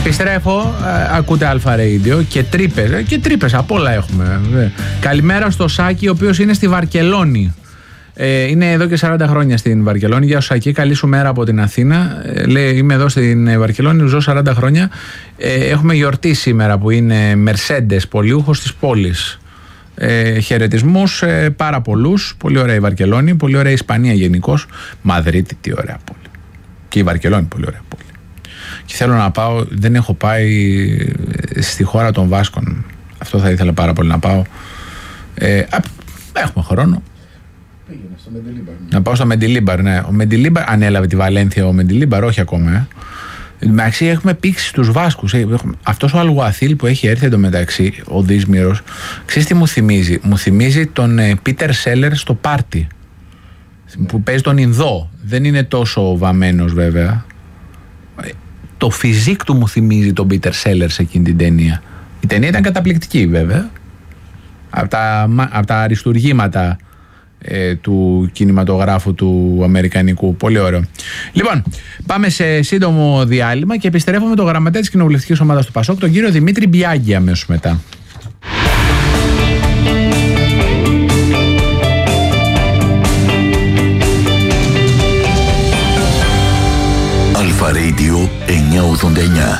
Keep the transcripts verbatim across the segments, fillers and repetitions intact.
Επιστρέφω, ε, ακούτε Αλφα Radio και τρύπες, ε, και τρύπες, απ' όλα έχουμε. Ε. Καλημέρα στο Σάκη, ο οποίος είναι στη Βαρκελόνη. Ε, είναι εδώ και σαράντα χρόνια στην Βαρκελόνη. Γεια σου Σάκη, καλή σου μέρα από την Αθήνα. Ε, λέει, είμαι εδώ στην Βαρκελόνη, ζω σαράντα χρόνια. Ε, έχουμε γιορτή σήμερα που είναι Mercedes, πολιούχος της πόλης. Ε, χαιρετισμούς, ε, πάρα πολλούς. Πολύ ωραία η Βαρκελόνη, πολύ ωραία η Ισπανία γενικώς. Μαδρίτη, τι ωραία πόλη. Και η Βαρκελόνη, πολύ ωραία πόλη. Και θέλω να πάω, δεν έχω πάει στη χώρα των Βάσκων. Αυτό θα ήθελα πάρα πολύ να πάω. Ε, α, έχουμε χρόνο. Πήγαινε στο Μεντιλίμπαρ. Ναι. Να πάω στο Μεντιλίμπαρ, ναι. Ο Μεντιλίμπαρ ανέλαβε τη Βαλένθια, ο Μεντιλίμπαρ, όχι ακόμα. Ε. Εντάξει, έχουμε πήξει τους Βάσκους. Αυτός ο Αλγουαθίλ που έχει έρθει εντωμεταξύ, ο Δύσμυρος, ξέρεις τι μου θυμίζει? Μου θυμίζει τον Πίτερ Σέλερ στο Πάρτι. Ναι. Που παίζει τον Ινδό. Δεν είναι τόσο βαμμένος βέβαια. Το φιζίκ του μου θυμίζει τον Πίτερ Σέλερ σε εκείνη την ταινία. Η ταινία ήταν καταπληκτική βέβαια. Από τα, από τα αριστουργήματα ε, του κινηματογράφου του αμερικανικού. Πολύ ωραίο. Λοιπόν, πάμε σε σύντομο διάλειμμα και επιστρέφουμε με τον γραμματέα της κοινοβουλευτικής ομάδας του Πασόκ, τον κύριο Δημήτρη Μπιάγκη, αμέσως μετά. Αλφα Radio εννιακόσια ογδόντα εννιά.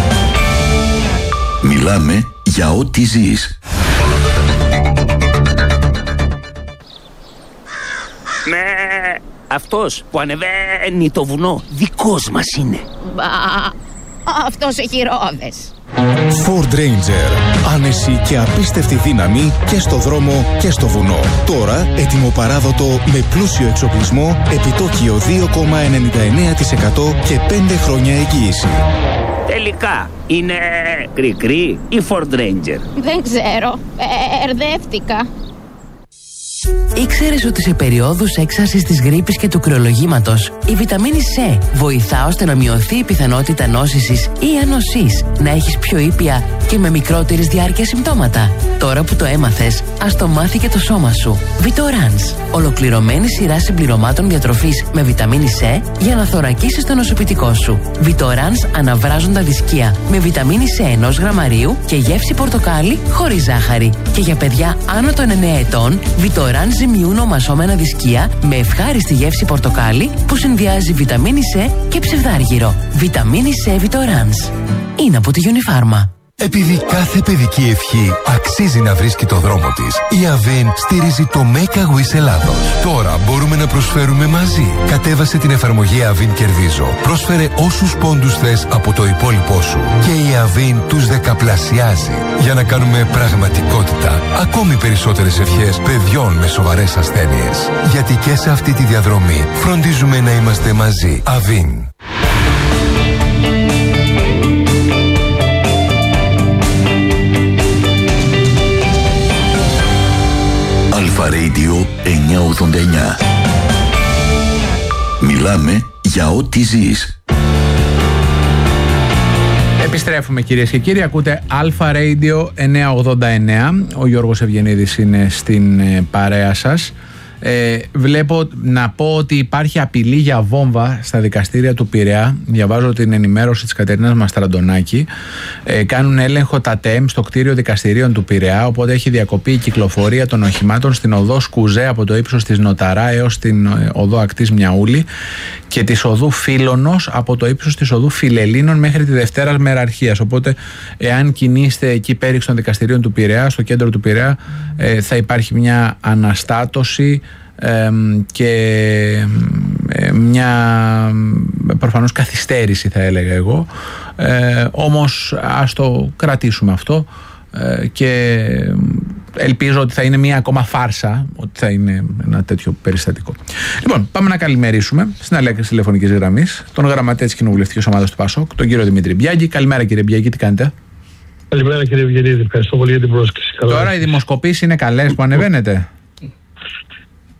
Μιλάμε για ό,τι ζεις. Με αυτός που ανεβαίνει το βουνό δικός μας είναι. Μπα, αυτός έχει ρόδες. Ford Ranger. Άνεση και απίστευτη δύναμη και στο δρόμο και στο βουνό. Τώρα ετοιμοπαράδοτο με πλούσιο εξοπλισμό, επιτόκιο δύο κόμμα ενενήντα εννέα τοις εκατό και πέντε χρόνια εγγύηση. Τελικά είναι κρικρί ή Ford Ranger? Δεν ξέρω, ερδεύτηκα. Ήξερες ότι σε περιόδους έξαρσης της γρίπης και του κρυολογήματος η βιταμίνη C βοηθά ώστε να μειωθεί η πιθανότητα νόσησης ή ανοσής, να έχεις πιο ήπια και με μικρότερης διάρκεια συμπτώματα? Τώρα που το έμαθες, ας το μάθει και το σώμα σου. Vitorans, ολοκληρωμένη σειρά συμπληρωμάτων διατροφής με βιταμίνη C για να θωρακίσεις το νοσοποιητικό σου. Vitorans αναβράζοντα δισκία με βιταμίνη C ενός γραμμαρίου και γεύση πορτοκάλι χωρίς ζάχαρη. Και για παιδιά άνω των εννέα ετών, Vitorans ζυμιούν ομασώμενα δισκία με ευχάριστη γεύση πορτοκάλι που συνδυάζει βιταμίνη C και ψευδάργυρο. Βιταμίνη C Vitorans. Είναι από τη Unifarma. Επειδή κάθε παιδική ευχή αξίζει να βρίσκει το δρόμο της, η Avin στηρίζει το Make a Wish Ελλάδος. Τώρα μπορούμε να προσφέρουμε μαζί. Κατέβασε την εφαρμογή Avin Κερδίζω. Πρόσφερε όσους πόντους θες από το υπόλοιπό σου. Και η Avin τους δεκαπλασιάζει. Για να κάνουμε πραγματικότητα ακόμη περισσότερες ευχές παιδιών με σοβαρές ασθένειες. Γιατί και σε αυτή τη διαδρομή φροντίζουμε να είμαστε μαζί. Avin. Αλφα Radio εννιακόσια ογδόντα εννιά. Μιλάμε για ό,τι ζεις. Επιστρέφουμε κυρίες και κύριοι, ακούτε Αλφα Radio εννιακόσια ογδόντα εννιά. Ο Γιώργος Ευγενίδης είναι στην ε, παρέα σας. Ε, βλέπω να πω ότι υπάρχει απειλή για βόμβα στα δικαστήρια του Πειραιά. Διαβάζω την ενημέρωση της Κατερίνας Μαστραντονάκη. Ε, κάνουν έλεγχο τα ΤΕΜ στο κτίριο δικαστηρίων του Πειραιά, οπότε έχει διακοπεί η κυκλοφορία των οχημάτων στην οδό Σκουζέ από το ύψος της Νοταρά έως την οδό Ακτής Μιαούλη και της οδού Φίλωνος από το ύψος της οδού Φιλελλήνων μέχρι τη Δευτέρας Μεραρχίας. Οπότε, εάν κινείστε εκεί πέριξ των δικαστηρίων του Πειραιά, στο κέντρο του Πειραιά, ε, θα υπάρχει μια αναστάτωση ε, και ε, μια προφανώς καθυστέρηση, θα έλεγα εγώ. Ε, όμως ας το κρατήσουμε αυτό ε, και ελπίζω ότι θα είναι μια ακόμα φάρσα, ότι θα είναι ένα τέτοιο περιστατικό. Λοιπόν, πάμε να καλημερίσουμε στην αλέγχη της τηλεφωνικής γραμμής τον γραμματέα της κοινοβουλευτικής ομάδας του Πασόκ, τον κύριο Δημήτρη Μπιάγκη. Καλημέρα κύριε Μπιάγκη, τι κάνετε? Καλημέρα κύριε Ευγενίδη, ευχαριστώ πολύ για την πρόσκληση. Τώρα οι δημοσκοπήσεις είναι καλές που ανεβαίνετε?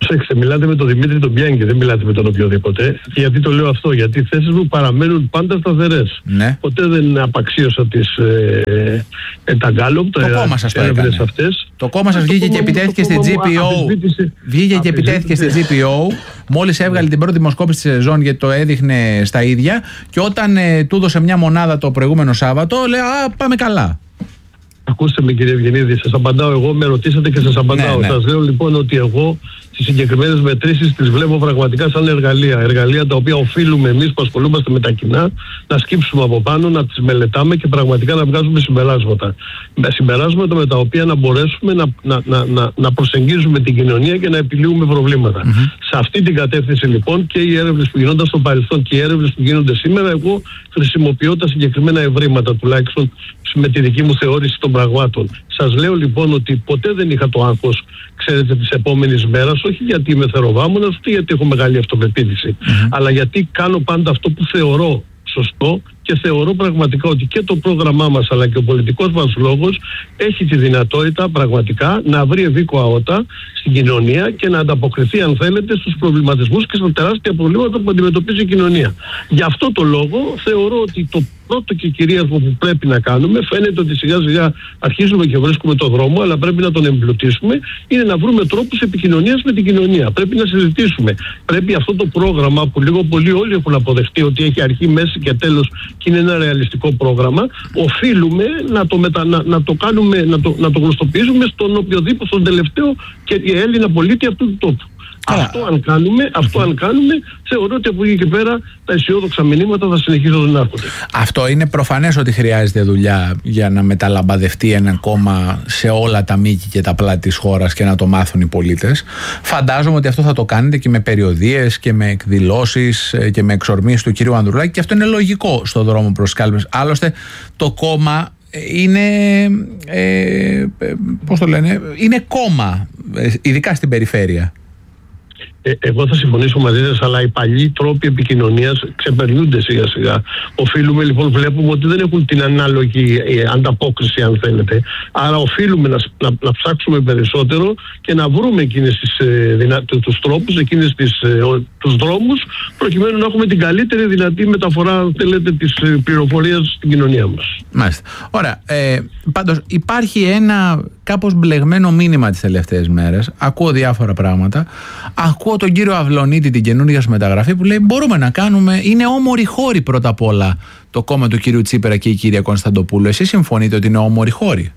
Προσέξτε, μιλάτε με τον Δημήτρη τον Πιάνκη, δεν μιλάτε με τον οποιοδήποτε. Και γιατί το λέω αυτό? Γιατί οι θέσεις μου παραμένουν πάντα σταθερές. Ναι. Ποτέ δεν απαξίωσα τις ε, ε, τα γκάλωπ, το κόμμα σας το έκανε. Αυτές. Το κόμμα σας βγήκε και επιτέθηκε στη τζι πι ο. Βγήκε και επιτέθηκε στη τζι πι ο. Μόλις έβγαλε την πρώτη δημοσκόπηση της σεζόν, γιατί το έδειχνε στα ίδια. Και όταν ε, του έδωσε μια μονάδα το προηγούμενο Σάββατο, λέει α, πάμε καλά. Ακούστε με, κύριε Ευγενίδη, σας απαντάω εγώ, με ρωτήσατε και σας απαντάω. Ναι, ναι. Σας λέω λοιπόν ότι εγώ τις συγκεκριμένες μετρήσεις τις βλέπω πραγματικά σαν εργαλεία. Εργαλεία τα οποία οφείλουμε εμείς που ασχολούμαστε με τα κοινά να σκύψουμε από πάνω, να τις μελετάμε και πραγματικά να βγάζουμε συμπεράσματα. Με συμπεράσματα με τα οποία να μπορέσουμε να, να, να, να, να προσεγγίζουμε την κοινωνία και να επιλύουμε προβλήματα. Mm-hmm. Σε αυτή την κατεύθυνση λοιπόν και οι έρευνες που γινόνταν στο παρελθόν και οι έρευνες που γίνονται σήμερα, εγώ χρησιμοποιώ τα συγκεκριμένα ευρήματα, τουλάχιστον με τη δική μου θεώρηση των πραγμάτων. Σας λέω λοιπόν ότι ποτέ δεν είχα το άγχος, ξέρετε, της επόμενης μέρας, όχι γιατί είμαι θεροβάμωνας, ούτε γιατί έχω μεγάλη αυτοπεποίθηση, mm-hmm. αλλά γιατί κάνω πάντα αυτό που θεωρώ σωστό και θεωρώ πραγματικά ότι και το πρόγραμμά μας αλλά και ο πολιτικός μας λόγος έχει τη δυνατότητα πραγματικά να βρει ευήκο αότα στην κοινωνία και να ανταποκριθεί, αν θέλετε, στους προβληματισμούς και στα τεράστια προβλήματα που αντιμετωπίζει η κοινωνία. Γι' αυτό το λόγο θεωρώ ότι το πρώτο και κυρίαρχο που πρέπει να κάνουμε, φαίνεται ότι σιγά σιγά αρχίζουμε και βρίσκουμε το δρόμο, αλλά πρέπει να τον εμπλουτίσουμε, είναι να βρούμε τρόπους επικοινωνίας με την κοινωνία. Πρέπει να συζητήσουμε. Πρέπει αυτό το πρόγραμμα που λίγο πολύ όλοι έχουν αποδεχτεί ότι έχει αρχή, μέση και τέλος και είναι ένα ρεαλιστικό πρόγραμμα, οφείλουμε να το, μετα, να, να το κάνουμε, να το, να το γνωστοποιήσουμε στον οποιοδήποτε, στον τελευταίο και Έλληνα πολίτη αυτού του τόπου. Καλά. Αυτό αν κάνουμε, αυτό αν κάνουμε, θεωρώ ότι από εκεί και πέρα τα αισιόδοξα μηνύματα θα συνεχίζονται να έρχονται. Αυτό είναι προφανές ότι χρειάζεται δουλειά για να μεταλαμπαδευτεί ένα κόμμα σε όλα τα μήκη και τα πλάτη της χώρας και να το μάθουν οι πολίτες. Φαντάζομαι ότι αυτό θα το κάνετε και με περιοδίες και με εκδηλώσεις και με εξορμήσεις του κυρίου Ανδρουλάκη, και αυτό είναι λογικό στο δρόμο προς κάλπες. Άλλωστε το κόμμα είναι, ε, πώς το λένε, είναι κόμμα, ειδικά στην περιφέρεια. Ε, εγώ θα συμφωνήσω μαζί σας, αλλά οι παλιοί τρόποι επικοινωνίας ξεπερνούνται σιγά σιγά. Οφείλουμε λοιπόν, βλέπουμε ότι δεν έχουν την ανάλογη ε, ανταπόκριση, αν θέλετε. Άρα οφείλουμε να, να, να ψάξουμε περισσότερο και να βρούμε εκείνες τις, ε, δυνα, τους τρόπους, εκείνες τις, ε, τους δρόμους, προκειμένου να έχουμε την καλύτερη δυνατή μεταφορά, αν θέλετε, της ε, πληροφορίας στην κοινωνία μας. Μάλιστα. Ωραία. Ε, πάντως υπάρχει ένα κάπως μπλεγμένο μήνυμα τις τελευταίες μέρες. Ακούω διάφορα πράγματα. Ακούω τον κύριο Αυλονίτη, την καινούργια σου μεταγραφή, που λέει μπορούμε να κάνουμε, είναι όμοροι χώροι πρώτα απ' όλα το κόμμα του κύριου Τσίπρα και η κυρία Κωνσταντοπούλου. Εσείς συμφωνείτε ότι είναι όμοροι χώροι?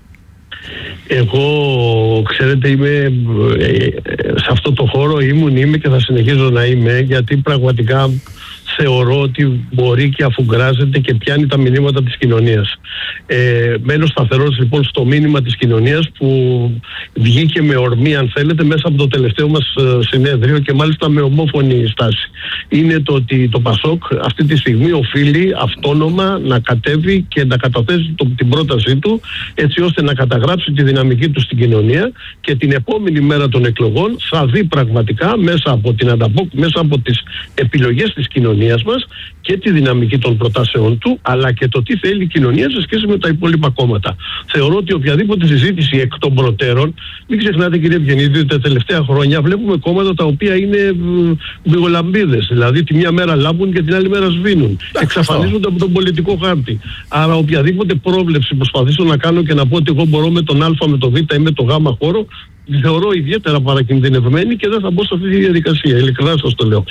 Εγώ, ξέρετε, είμαι ε, σε αυτό το χώρο, ήμουν, είμαι και θα συνεχίζω να είμαι, γιατί πραγματικά θεωρώ ότι μπορεί και αφουγκράζεται και πιάνει τα μηνύματα της κοινωνίας. Ε, μένω σταθερός λοιπόν στο μήνυμα της κοινωνίας που βγήκε με ορμή, αν θέλετε, μέσα από το τελευταίο μας συνέδριο και μάλιστα με ομόφωνη στάση. Είναι το ότι το ΠΑΣΟΚ αυτή τη στιγμή οφείλει αυτόνομα να κατέβει και να καταθέσει το, την πρότασή του, έτσι ώστε να καταγράψει τη δυναμική του στην κοινωνία και την επόμενη μέρα των εκλογών θα δει πραγματικά μέσα από, την ανταπο, μέσα από τις επιλογές της κοινωνίας μας και τη δυναμική των προτάσεων του, αλλά και το τι θέλει η κοινωνία σε σχέση με τα υπόλοιπα κόμματα. Θεωρώ ότι οποιαδήποτε συζήτηση εκ των προτέρων, μην ξεχνάτε, κύριε Ευγενίδη, ότι τα τελευταία χρόνια βλέπουμε κόμματα τα οποία είναι βιγολαμπίδες. Δηλαδή τη μια μέρα λάμπουν και την άλλη μέρα σβήνουν. Εξαφανίζονται από τον πολιτικό χάρτη. Άρα οποιαδήποτε πρόβλεψη προσπαθήσω να κάνω και να πω ότι εγώ μπορώ με τον Α, με τον Β ή με τον Γ χώρο, τη θεωρώ ιδιαίτερα παρακινδυνευμένη και δεν θα μπω σε αυτή τη διαδικασία. Ειλικρινά σας το λέω.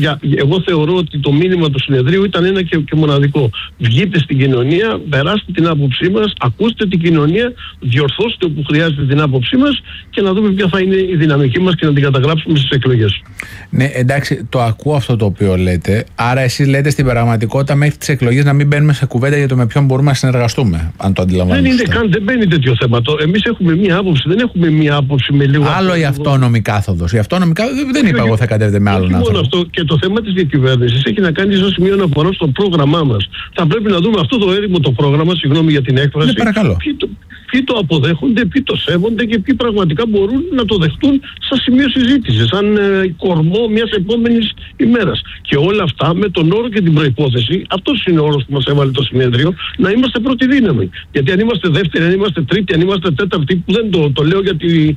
Εγώ θεωρώ ότι το μήνυμα του συνεδρίου ήταν ένα και, και μοναδικό. Βγείτε στην κοινωνία, περάστε την άποψή μας, ακούστε την κοινωνία, διορθώστε όπου χρειάζεται την άποψή μας και να δούμε ποια θα είναι η δυναμική μας και να την καταγράψουμε στις εκλογές. Ναι, εντάξει, το ακούω αυτό το οποίο λέτε. Άρα, εσείς λέτε στην πραγματικότητα μέχρι τις εκλογές να μην μπαίνουμε σε κουβέντα για το με ποιον μπορούμε να συνεργαστούμε, αν το αντιλαμβάνεστε. Δεν είναι καν, δεν μπαίνει τέτοιο θέμα. Εμείς έχουμε μία άποψη, δεν έχουμε μία άποψη. Άλλο η αυτόνομη κάθοδος. Η αυτόνομη κάθοδος δεν είπα εγώ θα κατέβετε με άλλον άνθρωπο. Αυτό, και το θέμα της διακυβέρνησης έχει να κάνει σαν σημείο αναφορά στο πρόγραμμά μας. Θα πρέπει να δούμε αυτό το έρημο το πρόγραμμα, συγγνώμη για την έκφραση. Ναι, παρακαλώ. Ποιοι το, ποιοι το αποδέχονται, ποιοι το σέβονται και ποιοι πραγματικά μπορούν να το δεχτούν σαν σημείο συζήτησης, σαν ε, κορμό μιας επόμενης ημέρας. Και όλα αυτά με τον όρο και την προϋπόθεση, αυτός είναι ο όρος που μας έβαλε το συνέδριο, να είμαστε πρώτη δύναμη. Γιατί αν είμαστε δεύτερη, αν είμαστε τρίτη, αν είμαστε τέταρτη, που δεν το, το λέω γιατί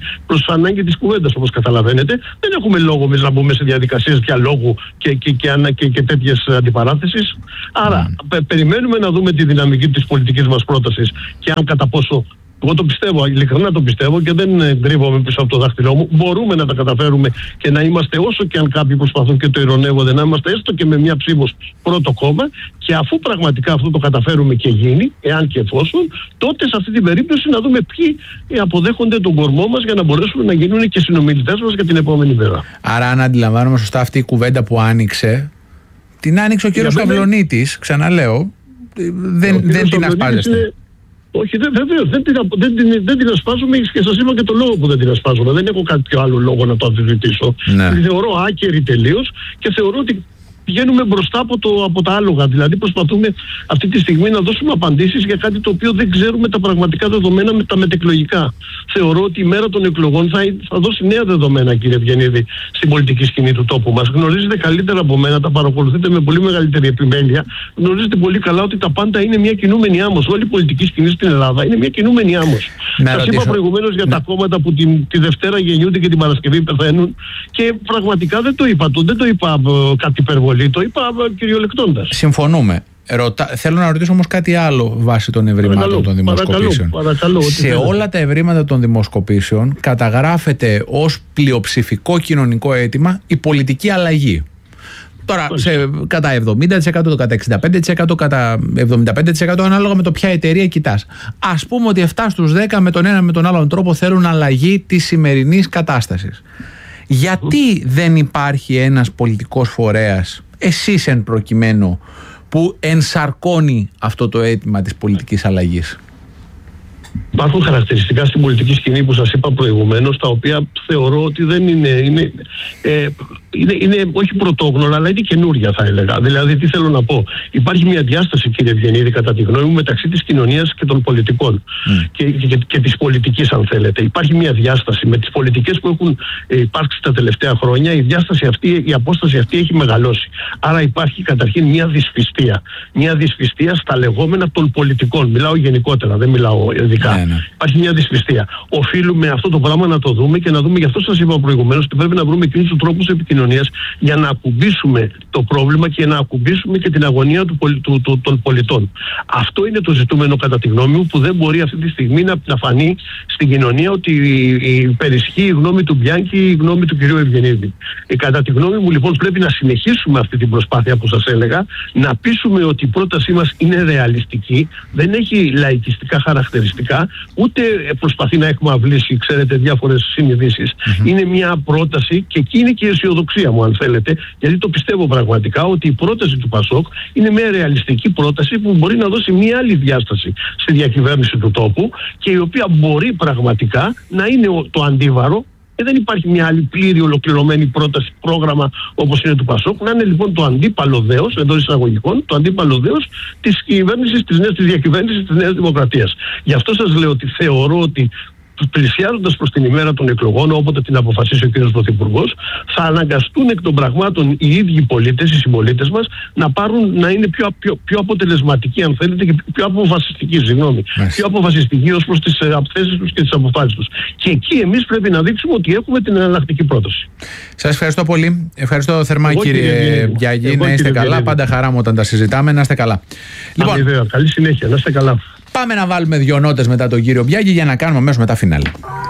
προς ανάγκη της κουβέντας, όπως καταλαβαίνετε. Δεν έχουμε λόγο εμείς να μπούμε σε διαδικασίες διαλόγου και, και, και, και, και τέτοιες αντιπαράθεσεις. Άρα, mm. πε, περιμένουμε να δούμε τη δυναμική της πολιτικής μας πρότασης και αν κατά πόσο. Εγώ το πιστεύω, ειλικρινά το πιστεύω και δεν κρύβομαι πίσω από το δάχτυλό μου. Μπορούμε να τα καταφέρουμε και να είμαστε, όσο και αν κάποιοι προσπαθούν και το ειρωνεύονται, να είμαστε έστω και με μια ψήφος πρώτο κόμμα. Και αφού πραγματικά αυτό το καταφέρουμε και γίνει, εάν και εφόσον, τότε σε αυτή την περίπτωση να δούμε ποιοι αποδέχονται τον κορμό μας για να μπορέσουμε να γίνουν και συνομιλητές μας για την επόμενη μέρα. Άρα, αν αντιλαμβάνομαι σωστά, αυτή η κουβέντα που άνοιξε, την άνοιξε ο κύριος Καυλονίτης, ξαναλέω. Δεν, δεν την ασπάζεστε. Όχι, βεβαίως, δεν, δεν, δεν, δεν, δεν την ασπάζομαι και σας είπα και το λόγο που δεν την ασπάζομαι. Δεν έχω κάποιο άλλο λόγο να το αμφισβητήσω. Ναι. Τη θεωρώ άκερη τελείως και θεωρώ ότι πηγαίνουμε μπροστά από, το, από τα άλογα. Δηλαδή προσπαθούμε αυτή τη στιγμή να δώσουμε απαντήσεις για κάτι το οποίο δεν ξέρουμε τα πραγματικά δεδομένα με τα μετεκλογικά. Θεωρώ ότι η μέρα των εκλογών θα, θα δώσει νέα δεδομένα, κύριε Ευγενίδη, στην πολιτική σκηνή του τόπου μας. Γνωρίζετε καλύτερα από μένα, τα παρακολουθείτε με πολύ μεγαλύτερη επιμέλεια. Γνωρίζετε πολύ καλά ότι τα πάντα είναι μια κινούμενη άμμος. Όλη η πολιτική σκηνή στην Ελλάδα είναι μια κινούμενη άμμος. Σας είπα προηγουμένως για ναι. τα κόμματα που την, τη Δευτέρα γεννιούνται και την Παρασκευή πεθαίνουν και πραγματικά δεν το είπα, το, δεν το είπα uh, κάτι υπερβολή. Το είπα κυριολεκτώντας. Συμφωνούμε. Ρωτα... Θέλω να ρωτήσω όμως κάτι άλλο βάσει των ευρημάτων παρακαλώ, των δημοσκοπήσεων. Παρακαλώ, παρακαλώ, σε θέλετε. όλα τα ευρήματα των δημοσκοπήσεων καταγράφεται ως πλειοψηφικό κοινωνικό αίτημα η πολιτική αλλαγή. Τώρα σε, κατά εβδομήντα τοις εκατό, κατά εξήντα πέντε τοις εκατό, κατά εβδομήντα πέντε τοις εκατό ανάλογα με το ποια εταιρεία κοιτάς. Ας πούμε ότι επτά στους δέκα με τον ένα με τον άλλον τρόπο θέλουν αλλαγή της σημερινής κατάστασης. Γιατί δεν υπάρχει ένας πολιτικός φορέας, εσείς εν προκειμένου, που ενσαρκώνει αυτό το αίτημα της πολιτικής αλλαγής? Υπάρχουν χαρακτηριστικά στην πολιτική σκηνή που σας είπα προηγουμένως, τα οποία θεωρώ ότι δεν είναι, είναι, ε, είναι, είναι όχι πρωτόγνωρα, αλλά είναι καινούρια, θα έλεγα. Δηλαδή, τι θέλω να πω. Υπάρχει μια διάσταση, κύριε Ευγενίδη, κατά τη γνώμη μου, μεταξύ της κοινωνίας και των πολιτικών. Mm. Και, και, και της πολιτικής, αν θέλετε. Υπάρχει μια διάσταση με τις πολιτικές που έχουν ε, υπάρξει τα τελευταία χρόνια. Η διάσταση αυτή, η απόσταση αυτή έχει μεγαλώσει. Άρα υπάρχει καταρχήν μια δυσπιστία. Μια δυσπιστία στα λεγόμενα των πολιτικών. Μιλάω γενικότερα, δεν μιλάω ειδικά. Ναι, ναι. Υπάρχει μια δυσπιστία. Οφείλουμε αυτό το πράγμα να το δούμε και να δούμε, γι' αυτό σας είπα προηγουμένως, ότι πρέπει να βρούμε εκείνους τους τρόπους επικοινωνίας για να ακουμπήσουμε το πρόβλημα και να ακουμπήσουμε και την αγωνία του, του, του, των πολιτών. Αυτό είναι το ζητούμενο, κατά τη γνώμη μου, που δεν μπορεί αυτή τη στιγμή να, να φανεί στην κοινωνία ότι υπερισχύει η γνώμη του Μπιάνκη ή η γνώμη του κυρίου Ευγενίδη. Ε, κατά τη γνώμη μου, λοιπόν, πρέπει να συνεχίσουμε αυτή την προσπάθεια που σας έλεγα, να πείσουμε ότι η πρότασή μας είναι ρεαλιστική, δεν έχει λαϊκιστικά χαρακτηριστικά, ούτε προσπαθεί να εκμαυλήσει, ξέρετε, διάφορες συνειδήσεις. Mm-hmm. Είναι μια πρόταση, και εκεί είναι και η αισιοδοξία μου, αν θέλετε, γιατί το πιστεύω πραγματικά ότι η πρόταση του Πασόκ είναι μια ρεαλιστική πρόταση που μπορεί να δώσει μια άλλη διάσταση στη διακυβέρνηση του τόπου και η οποία μπορεί πραγματικά να είναι το αντίβαρο. Και δεν υπάρχει μια άλλη πλήρη ολοκληρωμένη πρόταση, πρόγραμμα όπως είναι του Πασόκ. Να είναι λοιπόν το αντίπαλο δέος, εντός εισαγωγικών, το αντίπαλο δέος της κυβέρνησης, της νέας της διακυβέρνησης της Νέας Δημοκρατίας. Γι' αυτό σας λέω ότι θεωρώ ότι πλησιάζοντας προς την ημέρα των εκλογών, όποτε την αποφασίσει ο κ. Πρωθυπουργός, θα αναγκαστούν εκ των πραγμάτων οι ίδιοι οι πολίτες, οι συμπολίτες μας, να πάρουν, να είναι πιο, πιο, πιο αποτελεσματικοί, αν θέλετε, και πιο αποφασιστικοί, συγγνώμη, πιο αποφασιστικοί ως προς τις θέσεις τους και τις αποφάσεις τους. Και εκεί εμείς πρέπει να δείξουμε ότι έχουμε την εναλλακτική πρόταση. Σας ευχαριστώ πολύ. Ευχαριστώ θερμά, εγώ, κύριε, κύριε Μπιάγη. Να είστε καλά. Βιαγγίνη. Πάντα χαρά μου όταν τα συζητάμε. Να είστε καλά. Λοιπόν, αμοιβαία. Καλή συνέχεια. Να είστε καλά. Πάμε να βάλουμε δυο νότες μετά τον κύριο Μπιάγη για να κάνουμε αμέσως μετά φινάλε.